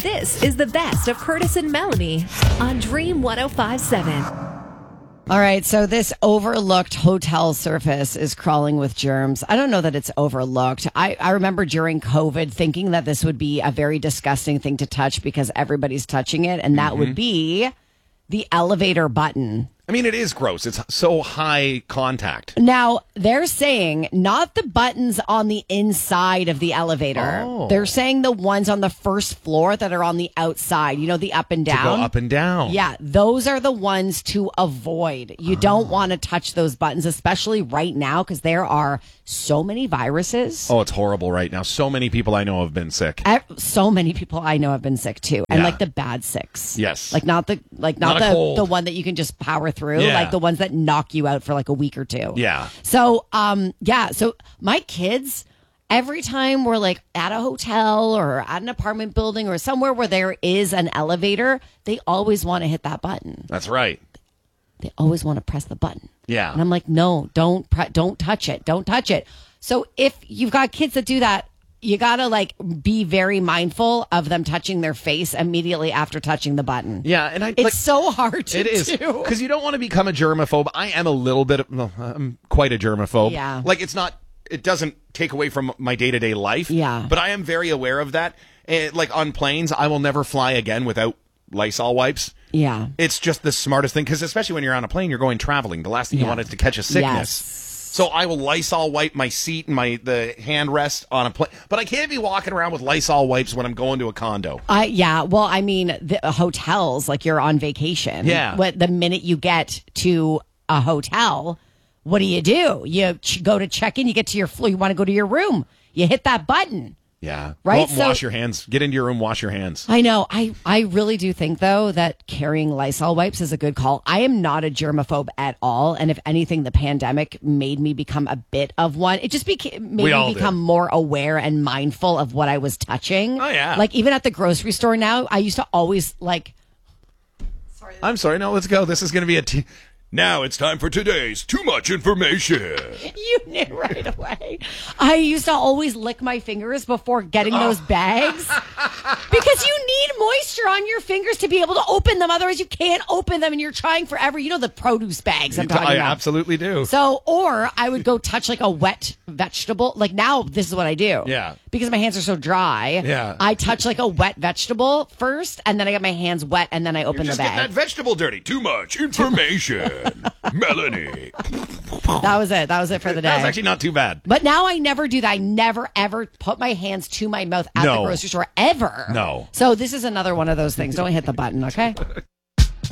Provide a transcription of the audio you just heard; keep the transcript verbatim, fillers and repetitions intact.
This is the best of Curtis and Melanie on Dream one oh five point seven. All right, so this overlooked hotel surface is crawling with germs. I don't know that it's overlooked. I, I remember during COVID thinking that this would be a very disgusting thing to touch because everybody's touching it, and that mm-hmm. would be the elevator button. I mean, it is gross. It's so high contact. Now, they're saying not the buttons on the inside of the elevator. Oh. They're saying the ones on the first floor that are on the outside, you know, the up and down. To go up and down. Yeah, those are the ones to avoid. You oh. don't want to touch those buttons, especially right now, because there are so many viruses. Oh, it's horrible right now. So many people I know have been sick. So many people I know have been sick, too. And yeah. like the bad sicks. Yes. Like not the like not, not the, the one that you can just power through, yeah. like the ones that knock you out for like a week or two. Yeah. So, um, yeah. So my kids, every time we're like at a hotel or at an apartment building or somewhere where there is an elevator, they always want to hit that button. That's right. They always want to press the button. Yeah. And I'm like, no, don't, pre- don't touch it. Don't touch it. So if you've got kids that do that, you got to like be very mindful of them touching their face immediately after touching the button. Yeah. And I, it's like, so hard to it is, do. because you don't want to become a germaphobe. I am a little bit, of, well, I'm quite a germaphobe. Yeah. Like it's not, it doesn't take away from my day-to-day life. Yeah. But I am very aware of that. Uh, like on planes, I will never fly again without Lysol wipes. Yeah. It's just the smartest thing, because especially when you're on a plane, you're going traveling. The last thing yeah. you want is to catch a sickness. Yes. So I will Lysol wipe my seat and my the hand rest on a plane. But I can't be walking around with Lysol wipes when I'm going to a condo. Uh, yeah. Well, I mean, the uh, hotels, like you're on vacation. Yeah. What, the minute you get to a hotel, what do you do? You ch- go to check in, you get to your floor, you want to go to your room. You hit that button. Yeah. Right. Go out and so, wash your hands. Get into your room, wash your hands. I know. I, I really do think, though, that carrying Lysol wipes is a good call. I am not a germaphobe at all. And if anything, the pandemic made me become a bit of one. It just beca- made We me become did. more aware and mindful of what I was touching. Oh, yeah. Like, even at the grocery store now, I used to always, like... Sorry. I'm sorry. No, let's go. This is going to be a... T- Now it's time for today's Too Much Information. You knew right away. I used to always lick my fingers before getting those bags because you need moisture on your fingers to be able to open them. Otherwise, you can't open them and you're trying forever. You know the produce bags I'm talking I about. absolutely do. So, or I would go touch like a wet vegetable. Like now, this is what I do. Yeah. Because my hands are so dry. Yeah. I touch like a wet vegetable first, and then I get my hands wet, and then I open You're just the bag. getting that vegetable dirty. Too much information. Melanie. That was it. That was it for the day. That was actually not too bad. But now I never do that. I never, ever put my hands to my mouth at No. the grocery store, ever. No. So this is another one of those things. Don't hit the button, okay?